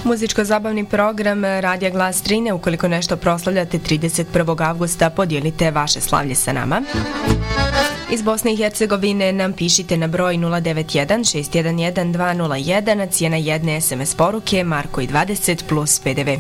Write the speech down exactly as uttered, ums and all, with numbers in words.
Muzičko-zabavni program Radija Glas Trine. Ukoliko nešto proslavljate trideset prvog avgusta, podijelite vaše slavlje sa nama. Iz Bosne i Hercegovine nam pišite na broj nula devet jedan šest jedan jedan dva nula jedan, cijena jedne es em es poruke Marko i dvadeset plus pe de ve.